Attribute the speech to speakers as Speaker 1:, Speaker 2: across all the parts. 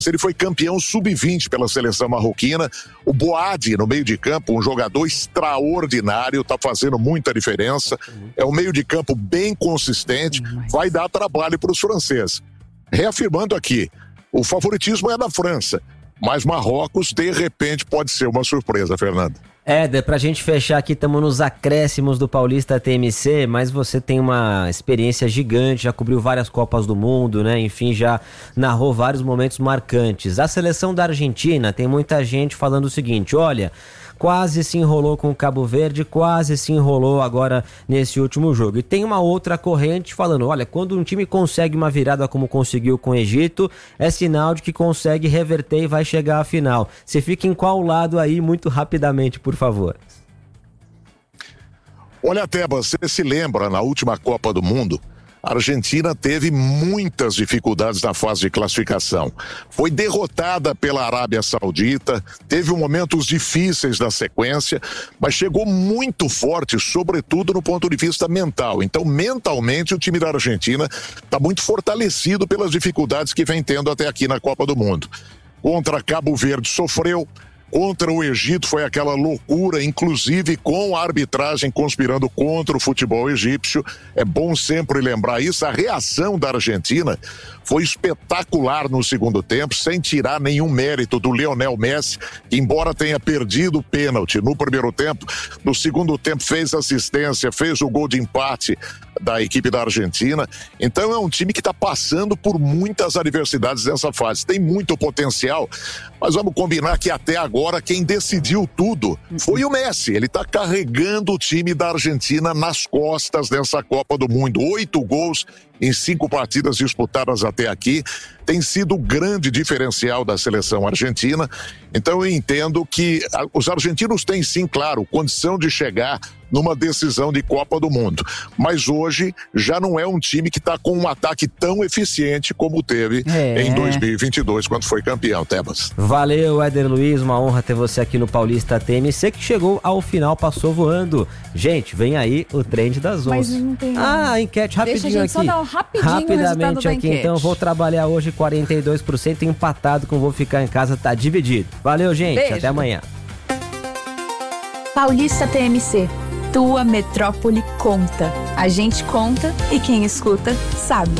Speaker 1: Ele foi campeão sub-20 pela seleção marroquina. O Boadi, no meio de campo, um jogador extraordinário, está fazendo muita diferença. É um meio de campo bem consistente, vai dar trabalho para os franceses. Reafirmando aqui, o favoritismo é da França, mas Marrocos, de repente, pode ser uma surpresa, Fernando.
Speaker 2: Pra gente fechar aqui, estamos nos acréscimos do Paulista TMC, mas você tem uma experiência gigante, já cobriu várias Copas do Mundo, né? Enfim, já narrou vários momentos marcantes. A seleção da Argentina, tem muita gente falando o seguinte, olha, quase se enrolou com o Cabo Verde, quase se enrolou agora nesse último jogo. E tem uma outra corrente falando, olha, quando um time consegue uma virada como conseguiu com o Egito, é sinal de que consegue reverter e vai chegar à final. Você fica em qual lado aí, muito rapidamente, por favor?
Speaker 1: Olha, Tebas, você se lembra, na última Copa do Mundo, a Argentina teve muitas dificuldades na fase de classificação. Foi derrotada pela Arábia Saudita, teve momentos difíceis na sequência, mas chegou muito forte, sobretudo no ponto de vista mental. Então, mentalmente, o time da Argentina está muito fortalecido pelas dificuldades que vem tendo até aqui na Copa do Mundo. Contra Cabo Verde sofreu. Contra o Egito foi aquela loucura, inclusive com a arbitragem conspirando contra o futebol egípcio. É bom sempre lembrar isso. A reação da Argentina foi espetacular no segundo tempo, sem tirar nenhum mérito do Lionel Messi, que embora tenha perdido o pênalti no primeiro tempo, no segundo tempo fez assistência, fez o gol de empate da equipe da Argentina. Então é um time que está passando por muitas adversidades nessa fase. Tem muito potencial, mas vamos combinar que até agora quem decidiu tudo foi o Messi. Ele está carregando o time da Argentina nas costas nessa Copa do Mundo. 8 gols em 5 partidas disputadas até aqui. Tem sido o grande diferencial da seleção argentina. Então eu entendo que os argentinos têm sim, claro, condição de chegar numa decisão de Copa do Mundo. Mas hoje já não é um time que está com um ataque tão eficiente como teve em 2022, quando foi campeão, Tebas.
Speaker 2: Valeu, Éder Luiz, uma honra ter você aqui no Paulista TMC, que chegou ao final, passou voando. Gente, vem aí o trend das 11.
Speaker 3: Mas não tem...
Speaker 2: a enquete rapidinho.
Speaker 3: Deixa a gente
Speaker 2: aqui.
Speaker 3: Só dar rapidamente
Speaker 2: aqui, então vou trabalhar hoje 42% empatado com vou ficar em casa, tá dividido. Valeu, gente,
Speaker 3: Beijo.
Speaker 2: Até amanhã.
Speaker 4: Paulista TMC, tua metrópole conta. A gente conta e quem escuta sabe.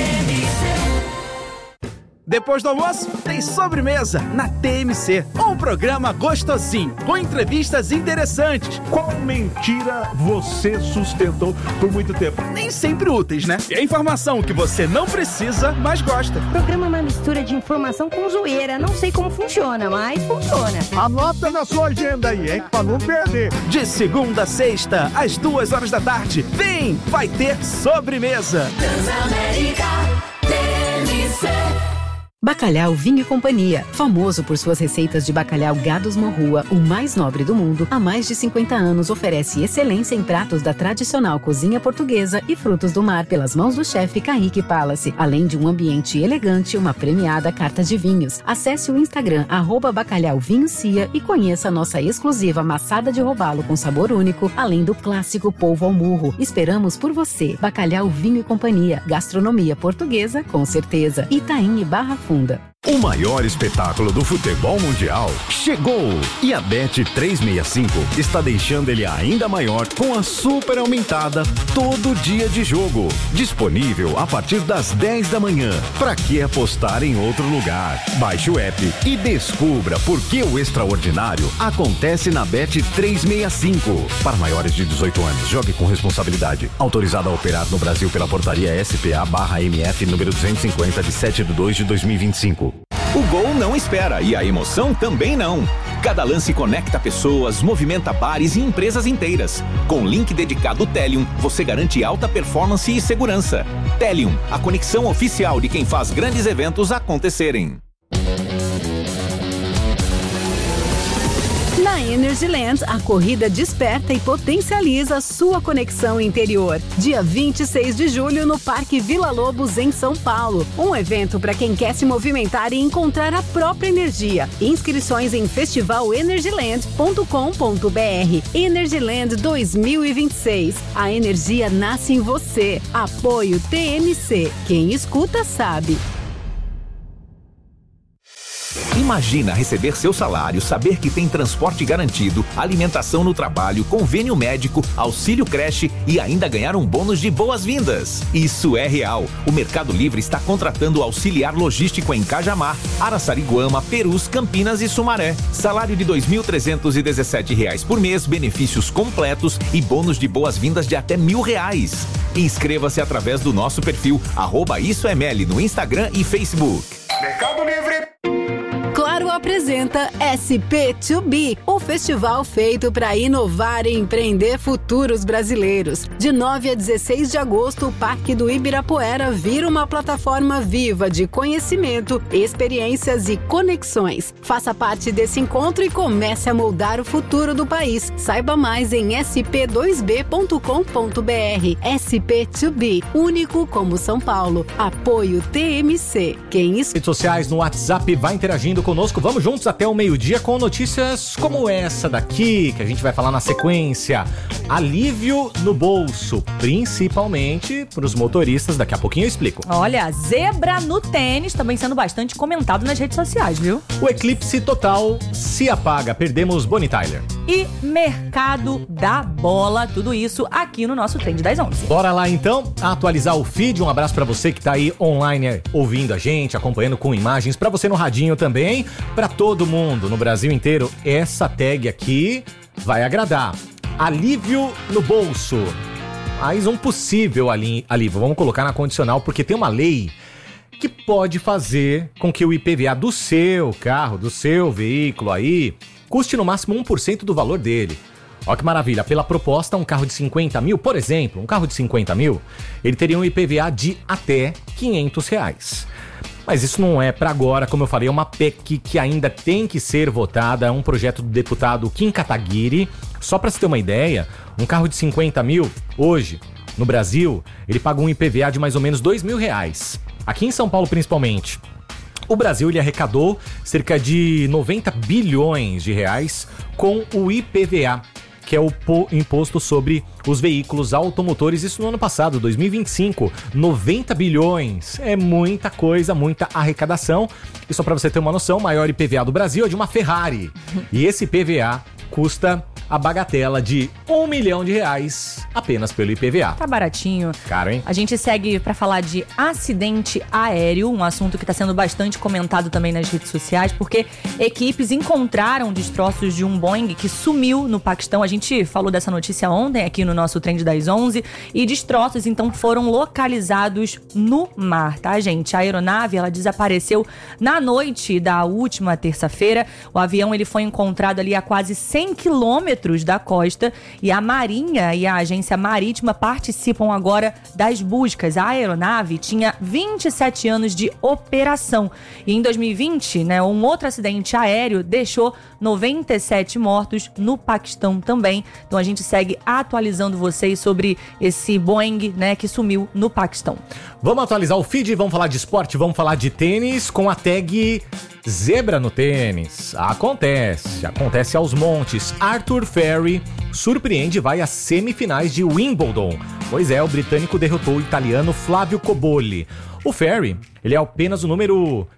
Speaker 5: Depois do almoço, tem sobremesa na TMC. Um programa gostosinho, com entrevistas interessantes.
Speaker 6: Qual mentira você sustentou por muito tempo?
Speaker 5: Nem sempre úteis, né? E a informação que você não precisa, mas gosta.
Speaker 7: O programa é uma mistura de informação com zoeira. Não sei como funciona, mas funciona.
Speaker 6: Anota na sua agenda aí, hein? Pra não perder.
Speaker 5: De segunda a sexta, às 2h da tarde. Vem, vai ter sobremesa.
Speaker 8: Transamérica TMC.
Speaker 9: Bacalhau Vinho e Companhia, famoso por suas receitas de bacalhau Gados Morrua, o mais nobre do mundo, há mais de 50 anos oferece excelência em pratos da tradicional cozinha portuguesa e frutos do mar pelas mãos do chefe Kaique Palace, além de um ambiente elegante e uma premiada carta de vinhos. Acesse o Instagram @bacalhauvinhocia e conheça a nossa exclusiva maçada de robalo com sabor único, além do clássico polvo ao murro. Esperamos por você. Bacalhau Vinho e Companhia, gastronomia portuguesa com certeza. Itaim e Barra Funda.
Speaker 10: O maior espetáculo do futebol mundial chegou! E a Bet365 está deixando ele ainda maior com a super aumentada todo dia de jogo. Disponível a partir das 10 da manhã. Pra que apostar em outro lugar? Baixe o app e descubra por que o extraordinário acontece na Bet365. Para maiores de 18 anos, jogue com responsabilidade. Autorizado a operar no Brasil pela portaria SPA/MF número 250 de 7/2/2025.
Speaker 11: O gol não espera e a emoção também não. Cada lance conecta pessoas, movimenta bares e empresas inteiras. Com link dedicado Telium, você garante alta performance e segurança. Telium, a conexão oficial de quem faz grandes eventos acontecerem.
Speaker 12: Na Energyland, a corrida desperta e potencializa sua conexão interior. Dia 26 de julho no Parque Vila Lobos, em São Paulo. Um evento para quem quer se movimentar e encontrar a própria energia. Inscrições em festivalenergyland.com.br. Energyland 2026. A energia nasce em você. Apoio TMC. Quem escuta sabe.
Speaker 11: Imagina receber seu salário, saber que tem transporte garantido, alimentação no trabalho, convênio médico, auxílio creche e ainda ganhar um bônus de boas-vindas. Isso é real. O Mercado Livre está contratando auxiliar logístico em Cajamar, Araçariguama, Perus, Campinas e Sumaré. Salário de R$ 2.317 por mês, benefícios completos e bônus de boas-vindas de até R$1.000. Inscreva-se através do nosso perfil @IsoML no Instagram e Facebook.
Speaker 6: Mercado Livre.
Speaker 12: Claro apresenta SP2B, o festival feito para inovar e empreender futuros brasileiros. De 9 a 16 de agosto, o Parque do Ibirapuera vira uma plataforma viva de conhecimento, experiências e conexões. Faça parte desse encontro e comece a moldar o futuro do país. Saiba mais em sp2b.com.br. SP2B, único como São Paulo. Apoio TMC.
Speaker 13: Redes sociais no WhatsApp, vai interagindo conosco. Vamos juntos até o meio-dia com notícias como essa daqui, que a gente vai falar na sequência. Alívio no bolso, principalmente para os motoristas. Daqui a pouquinho eu explico.
Speaker 3: Olha, zebra no tênis também sendo bastante comentado nas redes sociais, viu?
Speaker 13: O eclipse total se apaga. Perdemos Bonnie Tyler.
Speaker 3: E mercado da bola, tudo isso aqui no nosso Trend das 11.
Speaker 13: Bora lá então, atualizar o feed. Um abraço pra você que tá aí online ouvindo a gente, acompanhando com imagens, pra você no radinho também, pra todo mundo no Brasil inteiro. Essa tag aqui vai agradar. Alívio no bolso. Mais um possível alívio. Vamos colocar na condicional, porque tem uma lei que pode fazer com que o IPVA do seu carro, do seu veículo aí, custe no máximo 1% do valor dele. Olha que maravilha. Pela proposta, um carro de 50 mil, por exemplo, um carro de 50 mil, ele teria um IPVA de até R$500. Mas isso não é para agora, como eu falei, é uma PEC que ainda tem que ser votada, é um projeto do deputado Kim Kataguiri. Só para você ter uma ideia, um carro de 50 mil, hoje, no Brasil, ele paga um IPVA de mais ou menos R$2.000. Aqui em São Paulo, principalmente. O Brasil ele arrecadou cerca de 90 bilhões de reais com o IPVA, que é o imposto sobre os veículos automotores. Isso no ano passado, 2025, 90 bilhões. É muita coisa, muita arrecadação. E só para você ter uma noção, o maior IPVA do Brasil é de uma Ferrari. E esse IPVA custa a bagatela de R$1 milhão apenas pelo IPVA.
Speaker 3: Tá baratinho.
Speaker 13: Caro, hein?
Speaker 3: A gente segue para falar de acidente aéreo, um assunto que está sendo bastante comentado também nas redes sociais, porque equipes encontraram destroços de um Boeing que sumiu no Paquistão. A gente falou dessa notícia ontem aqui no nosso Trend das 11 e destroços então foram localizados no mar, tá, gente? A aeronave, ela desapareceu na noite da última terça-feira. O avião, ele foi encontrado ali a quase 100 quilômetros da costa e a Marinha e a Agência Marítima participam agora das buscas. A aeronave tinha 27 anos de operação e em 2020, né, um outro acidente aéreo deixou 97 mortos no Paquistão também. Então a gente segue atualizando vocês sobre esse Boeing, né, que sumiu no Paquistão.
Speaker 13: Vamos atualizar o feed, vamos falar de esporte, vamos falar de tênis com a tag zebra no tênis. Acontece aos montes. Arthur Ferry surpreende e vai às semifinais de Wimbledon. Pois é, o britânico derrotou o italiano Flávio Cobolli. O Ferry, ele é apenas o número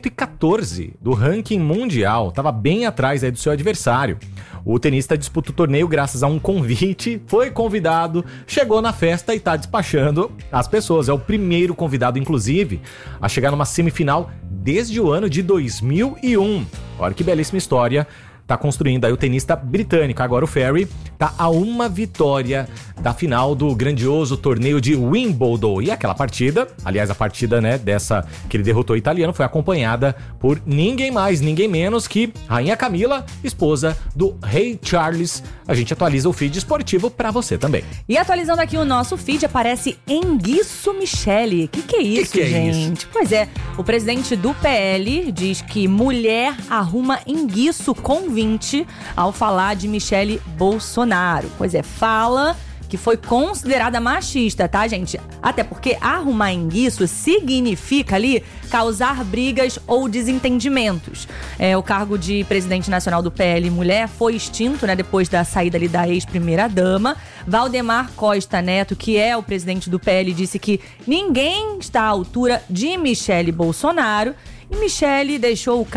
Speaker 13: 114 do ranking mundial, estava bem atrás aí do seu adversário. O tenista disputa o torneio graças a um convite, foi convidado, chegou na festa e está despachando as pessoas. É o primeiro convidado, inclusive, a chegar numa semifinal desde o ano de 2001. Olha que belíssima história. Tá construindo aí o tenista britânico. Agora o Ferry tá a uma vitória da final do grandioso torneio de Wimbledon. E aquela partida, aliás, a partida, né, dessa que ele derrotou o italiano, foi acompanhada por ninguém mais, ninguém menos que Rainha Camila, esposa do Rei Charles. A gente atualiza o feed esportivo pra você também.
Speaker 3: E atualizando aqui o nosso feed, aparece Enguiço Michele. Que é isso,
Speaker 13: que
Speaker 3: gente?
Speaker 13: É isso?
Speaker 3: Pois é, o presidente do PL diz que mulher arruma enguiço com ao falar de Michele Bolsonaro. Pois é, fala que foi considerada machista, tá, gente? Até porque arrumar enguiço significa ali causar brigas ou desentendimentos. O cargo de presidente nacional do PL Mulher foi extinto, né, depois da saída ali da ex-primeira-dama. Valdemar Costa Neto, que é o presidente do PL, disse que ninguém está à altura de Michele Bolsonaro. E Michele deixou o